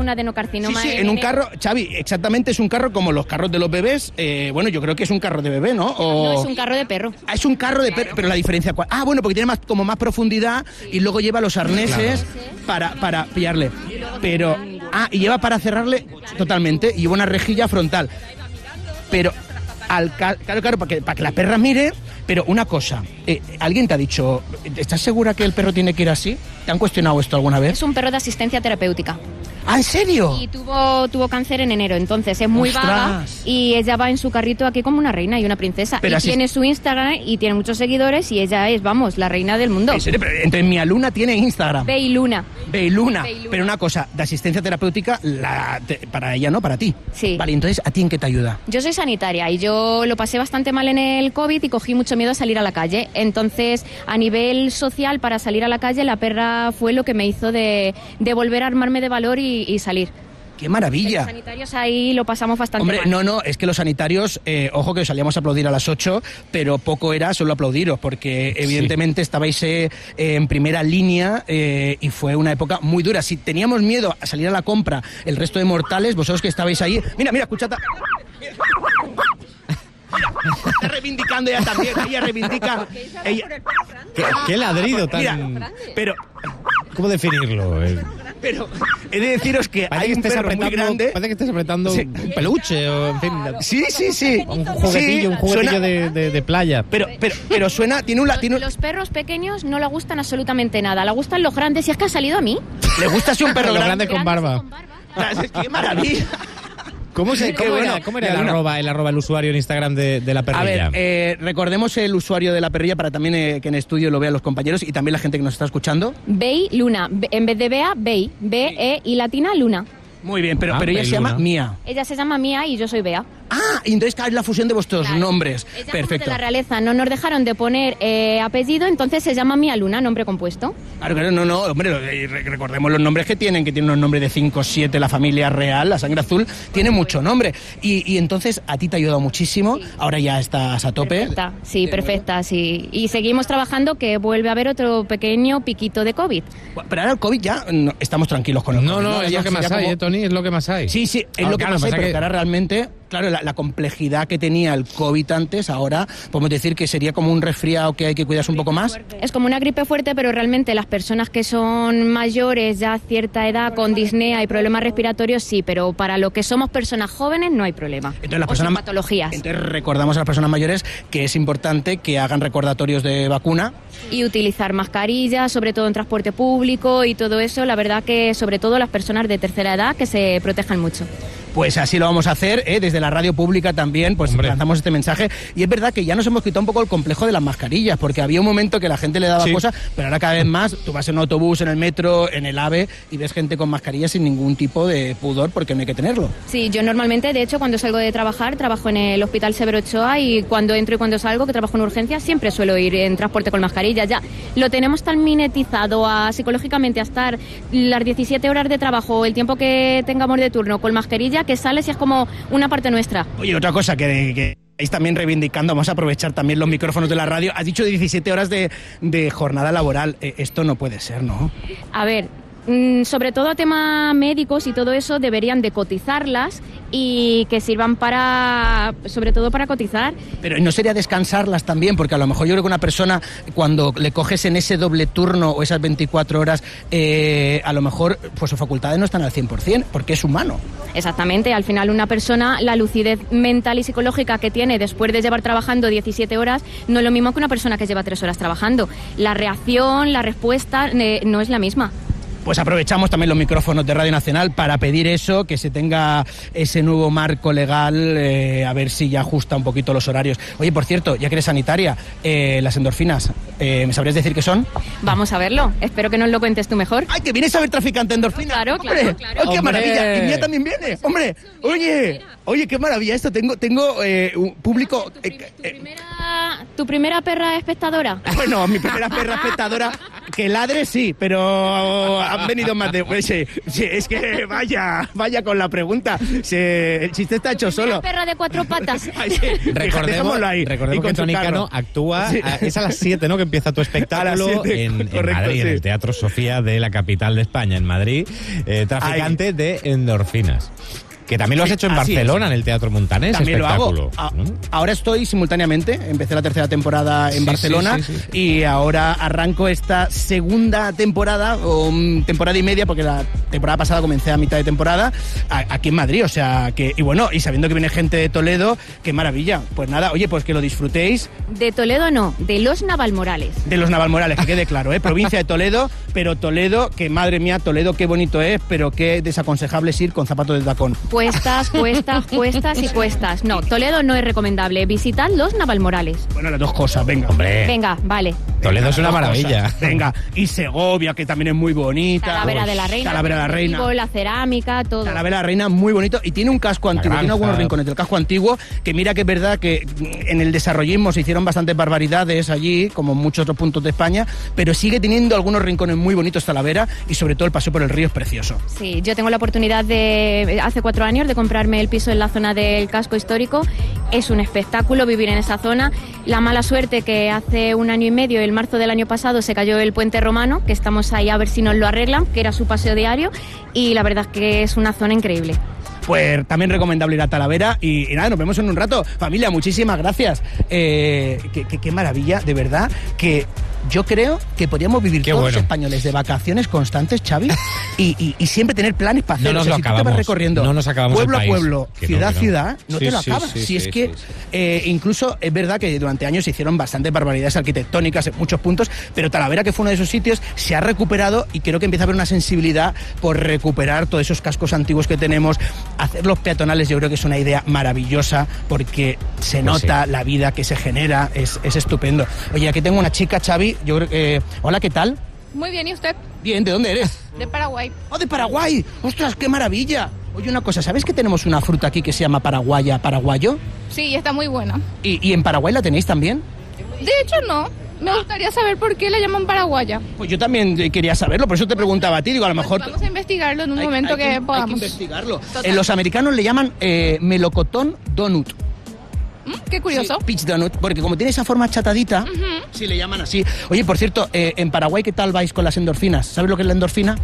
un adenocarcinoma. Sí, en un carro, Xavi, exactamente, es un carro como los carros de los bebés. Bueno, yo creo que es un carro de bebé, ¿no? No, es un carro de perro. Es un carro de perro, pero la diferencia... bueno, porque tiene como más profundidad y luego lleva los arneses para pillarle. Pero... y lleva para cerrarle totalmente, y lleva una rejilla frontal. Pero... Claro, para que la perra mire, pero una cosa, ¿alguien te ha dicho, estás segura que el perro tiene que ir así? ¿Te han cuestionado esto alguna vez? Es un perro de asistencia terapéutica. ¿Ah, en serio? Y tuvo cáncer en enero, entonces es muy vaga y ella va en su carrito aquí como una reina y una princesa. Pero tiene su Instagram y tiene muchos seguidores y ella es, vamos, la reina del mundo. ¿En serio? Pero entre Mia Luna tiene Instagram. Beiluna. Pero una cosa, de asistencia terapéutica, para ella, ¿no? Para ti. Sí. Vale, entonces, ¿a ti en qué te ayuda? Yo soy sanitaria y yo lo pasé bastante mal en el COVID y cogí mucho miedo a salir a la calle. Entonces, a nivel social, para salir a la calle, la perra fue lo que me hizo de volver a armarme de valor y salir. ¡Qué maravilla! Los sanitarios ahí lo pasamos bastante mal. No, es que los sanitarios, ojo que salíamos a aplaudir a las 8, pero poco era solo aplaudiros, porque evidentemente estabais en primera línea y fue una época muy dura. Si teníamos miedo a salir a la compra el resto de mortales, vosotros que estabais ahí... Mira, escuchad... Está reivindicando ella también, ella reivindica... ¿Qué ladrido tan... Mira, pero... ¿Cómo definirlo? Pero he de deciros que hay un perro muy grande... Parece que estés apretando un peluche o, en fin... Sí. Un juguetillo de playa. Pero suena... Los perros pequeños no le gustan absolutamente nada. Le gustan los grandes. ¿Y es que ha salido a mí? ¿Le gusta así un perro grande con barba? ¡Qué maravilla! ¿Cómo era el usuario en Instagram de la perrilla? A ver, recordemos el usuario de la perrilla para también que en estudio lo vean los compañeros y también la gente que nos está escuchando. Beiluna. En vez de Bea, Bei. B-E y latina, Luna. Muy bien, pero ella se llama Mía. Ella se llama Mía y yo soy Bea. Y entonces es la fusión de vuestros nombres. Ella, perfecto. De la realeza no nos dejaron de poner apellido, entonces se llama Mía Luna, nombre compuesto. Claro, no, hombre, recordemos los nombres que tienen unos nombres de 5, 7, la familia real, la sangre azul, tiene mucho nombre. Y entonces a ti te ha ayudado muchísimo, ahora ya estás a tope. Perfecta, sí. Y seguimos trabajando, que vuelve a haber otro pequeño piquito de COVID. Pero ahora el COVID ya estamos tranquilos con el COVID. No, es lo que más hay, Tony, es lo que más hay. Sí, es lo que más hay, pero que ahora realmente... Claro, la complejidad que tenía el COVID antes, ahora podemos decir que sería como un resfriado que hay que cuidarse un poco más. Es como una gripe fuerte, pero realmente las personas que son mayores, ya a cierta edad, con disnea y problemas respiratorios, sí, pero para lo que somos personas jóvenes no hay problema. Entonces, las personas, patologías. Entonces recordamos a las personas mayores que es importante que hagan recordatorios de vacuna. Y utilizar mascarillas, sobre todo en transporte público y todo eso, la verdad que sobre todo las personas de tercera edad que se protejan mucho. Pues así lo vamos a hacer, desde la radio pública también, pues lanzamos este mensaje. Y es verdad que ya nos hemos quitado un poco el complejo de las mascarillas, porque había un momento que la gente le daba cosas, pero ahora cada vez más, tú vas en un autobús, en el metro, en el AVE, y ves gente con mascarillas sin ningún tipo de pudor, porque no hay que tenerlo. Sí, yo normalmente, de hecho, cuando salgo de trabajar, trabajo en el Hospital Severo Ochoa, y cuando entro y cuando salgo, que trabajo en urgencias, siempre suelo ir en transporte con mascarilla. Ya lo tenemos tan minetizado psicológicamente a estar las 17 horas de trabajo, el tiempo que tengamos de turno con mascarilla, que sales y es como una parte nuestra. Oye, otra cosa que estáis también reivindicando, vamos a aprovechar también los micrófonos de la radio. Has dicho 17 horas de jornada laboral. Esto no puede ser, ¿no? A ver, sobre todo a temas médicos y todo eso deberían de cotizarlas y que sirvan sobre todo para cotizar. Pero ¿no sería descansarlas también? Porque a lo mejor yo creo que una persona, cuando le coges en ese doble turno o esas 24 horas, a lo mejor pues sus facultades no están al 100%, porque es humano. Exactamente, al final una persona, la lucidez mental y psicológica que tiene después de llevar trabajando 17 horas, no es lo mismo que una persona que lleva 3 horas trabajando. La reacción, la respuesta no es la misma. Pues aprovechamos también los micrófonos de Radio Nacional para pedir eso, que se tenga ese nuevo marco legal, a ver si ya ajusta un poquito los horarios. Oye, por cierto, ya que eres sanitaria, las endorfinas, ¿me sabrías decir qué son? Vamos a verlo, espero que nos lo cuentes tú mejor. ¡Ay, que vienes a ver Traficante de Endorfinas! Claro. ¡Ay, qué maravilla! Y Mía también viene, ¡hombre! Oye, qué maravilla esto, tengo un público... ¿Tu primera perra espectadora? Bueno, mi primera perra espectadora, que ladre sí, pero han venido más de... Pues, sí, es que vaya con la pregunta. El chiste está hecho solo. Una perra de 4 patas. Ay, sí. Recordemos que Toni Cano actúa, es a las 7, ¿no?, que empieza tu espectáculo 7, en correcto, Madrid, en el Teatro Sofía de la capital de España, en Madrid, traficante de endorfinas. Que también lo has hecho en Barcelona, en el Teatro Montanés. También espectáculo. Lo hago. Ahora estoy simultáneamente, empecé la tercera temporada en Barcelona y ahora arranco esta segunda temporada, o temporada y media, porque la temporada pasada comencé a mitad de temporada, aquí en Madrid, o sea, y sabiendo que viene gente de Toledo, qué maravilla. Pues nada, oye, pues que lo disfrutéis. De Toledo no, de los Navalmorales. De los Navalmorales, que quede claro, provincia de Toledo, pero Toledo, que madre mía, Toledo qué bonito es, pero qué desaconsejable es ir con zapatos de tacón. Cuestas y cuestas. No, Toledo no es recomendable. Visitad los Navalmorales. Bueno, las dos cosas, venga. Hombre. Venga, vale. Toledo es una maravilla. Venga, y Segovia, que también es muy bonita. Talavera de la Reina. Talavera de la Reina. La cerámica, todo. Talavera de la Reina, muy bonito. Y tiene un casco antiguo, tiene algunos rincones del casco antiguo, que mira que es verdad que en el desarrollismo se hicieron bastantes barbaridades allí, como en muchos otros puntos de España, pero sigue teniendo algunos rincones muy bonitos Talavera, y sobre todo el paseo por el río es precioso. Sí, yo tengo la oportunidad hace 4 años, de comprarme el piso en la zona del casco histórico. Es un espectáculo vivir en esa zona. La mala suerte que hace 1 año y medio, el marzo del año pasado, se cayó el puente romano, que estamos ahí a ver si nos lo arreglan, que era su paseo diario, y la verdad es que es una zona increíble. Pues también recomendable ir a Talavera y nada, nos vemos en un rato. Familia, muchísimas gracias. Qué maravilla, de verdad, que yo creo que podríamos vivir todos los españoles de vacaciones constantes, Xavi, y siempre tener planes para hacer. No nos lo acabamos. Si tú te vas recorriendo no nos acabamos pueblo el país. a pueblo, ciudad a ciudad, no sí, te lo acabas. Incluso es verdad que durante años se hicieron bastantes barbaridades arquitectónicas en muchos puntos, pero Talavera, que fue uno de esos sitios, se ha recuperado y creo que empieza a haber una sensibilidad por recuperar todos esos cascos antiguos que tenemos. Hacer los peatonales yo creo que es una idea maravillosa porque se nota la vida que se genera, es estupendo. Oye, aquí tengo una chica, Xavi, yo creo que... Hola, ¿qué tal? Muy bien, ¿y usted? Bien, ¿de dónde eres? De Paraguay. ¡Oh, de Paraguay! ¡Ostras, qué maravilla! Oye, una cosa, ¿sabes que tenemos una fruta aquí que se llama paraguayo? Sí, está muy buena. ¿Y en Paraguay la tenéis también? De hecho, no. Me gustaría saber por qué la llaman paraguaya. Pues yo también quería saberlo, por eso te preguntaba a ti. Digo, a lo mejor... Vamos a investigarlo en un momento que podamos. Hay que investigarlo. Los americanos le llaman melocotón donut. Qué curioso. Sí, peach donut, porque como tiene esa forma achatadita, sí le llaman así. Oye, por cierto, en Paraguay, ¿qué tal vais con las endorfinas? ¿Sabes lo que es la endorfina?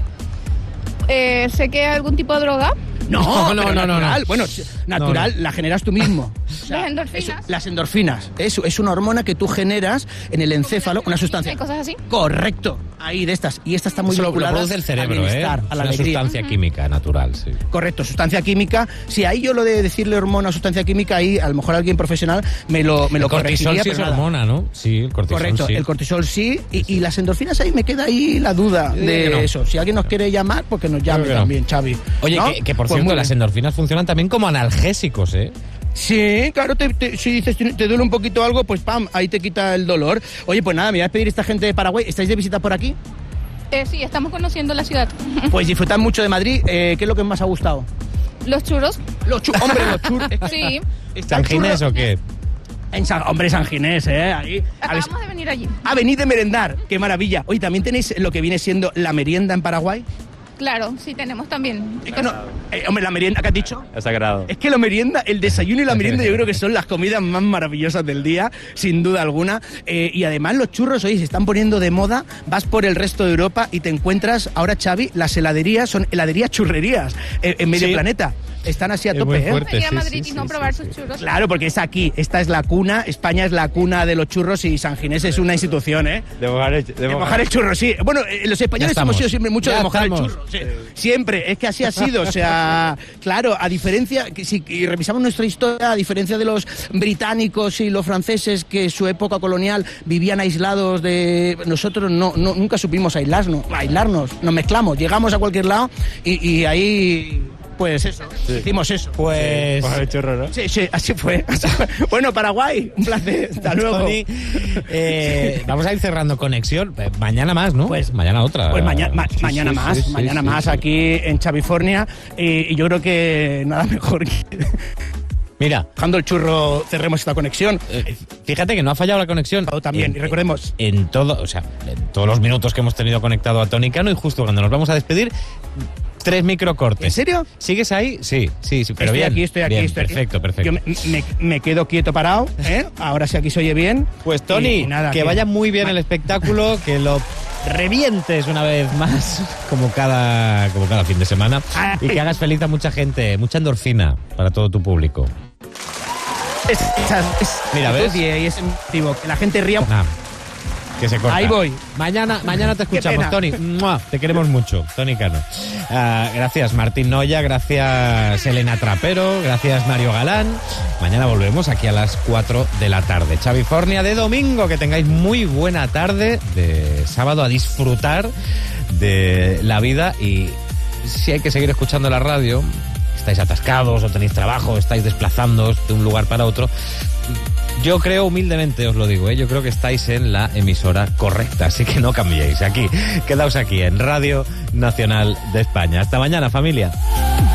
Sé que hay algún tipo de droga. No. Bueno, natural, la generas tú mismo. O sea, ¿las endorfinas? Las endorfinas. Es una hormona que tú generas en el encéfalo, una sustancia. ¿Hay cosas así? Correcto. Ahí, de estas. Y esta está muy vinculada lo produce el cerebro, a la una sustancia química natural, sí. Correcto, sustancia química. Si ahí yo lo de decirle hormona o sustancia química, ahí a lo mejor alguien profesional me lo corregiría. El cortisol sí es hormona, ¿no? Sí, el cortisol. Correcto, sí. El cortisol sí. Y las endorfinas, ahí me queda ahí la duda de eso. Si alguien nos quiere llamar, pues que nos llame también, Xavi. Oye, ¿no? que por cierto, las endorfinas funcionan también como analgésicos, ¿eh? Sí, claro, si dices te duele un poquito algo, pues pam, ahí te quita el dolor. Oye, pues nada, me voy a despedir esta gente de Paraguay. ¿Estáis de visita por aquí? Sí, estamos conociendo la ciudad. Pues disfrutad mucho de Madrid. ¿Qué es lo que más ha gustado? Los churros. Hombre, los churros. Sí. ¿San Ginés o qué? Hombre, San Ginés, ahí. Acabamos de venir allí. Venid de merendar, qué maravilla. Oye, ¿también tenéis lo que viene siendo la merienda en Paraguay? Claro, sí tenemos también. Es que no, hombre, la merienda, ¿qué has dicho? Es sagrado. Es que la merienda, el desayuno y la merienda yo creo que son las comidas más maravillosas del día, sin duda alguna. Y además los churros, oye, se están poniendo de moda, vas por el resto de Europa y te encuentras, ahora Xavi, las heladerías son heladerías churrerías en medio planeta. Están así a tope, muy fuerte, venir a Madrid y no probar sus churros. Claro, porque es aquí, esta es la cuna, España es la cuna de los churros y San Ginés es una institución, ¿eh? De mojar el churro, sí. Bueno, los españoles hemos sido siempre mucho de mojar el churro. Sí. Siempre, es que así ha sido, o sea, claro, a diferencia, si revisamos nuestra historia, a diferencia de los británicos y los franceses que en su época colonial vivían aislados de... Nosotros nunca supimos aislarnos, nos mezclamos, llegamos a cualquier lado y ahí... Pues eso, hicimos eso. Pues... el churro, ¿no? Sí, así fue. Bueno, Paraguay, un placer. Hasta luego. Toni, vamos a ir cerrando conexión. Mañana más, ¿no? Pues mañana otra. Pues mañana más aquí en Chavifornia. Y yo creo que nada mejor que... Mira, dejando el churro, cerremos esta conexión. Fíjate que no ha fallado la conexión. También, y recordemos. En todos los minutos que hemos tenido conectado a Tony Cano, y justo cuando nos vamos a despedir, 3 microcortes. ¿En serio? ¿Sigues ahí? Sí, pero bien. Estoy aquí. Perfecto. Yo me quedo quieto parado, ¿eh? Ahora sí aquí se oye bien. Pues Tony, que vaya muy bien el espectáculo, que lo revientes una vez más, como cada fin de semana, y que hagas feliz a mucha gente, mucha endorfina para todo tu público. Mira, ¿ves? Y es emotivo, que la gente ría. Que se corta. Ahí voy. Mañana te escuchamos, Tony. ¡Mua! Te queremos mucho, Tony Cano. Gracias, Martín Noya. Gracias, Elena Trapero. Gracias, Mario Galán. Mañana volvemos aquí a las 4 de la tarde. Xavi Fornia de domingo. Que tengáis muy buena tarde de sábado, a disfrutar de la vida. Y si hay que seguir escuchando la radio, estáis atascados o tenéis trabajo, estáis desplazándoos de un lugar para otro, yo creo, humildemente os lo digo, yo creo que estáis en la emisora correcta, así que no cambiéis. Quedaos aquí en Radio Nacional de España. Hasta mañana, familia.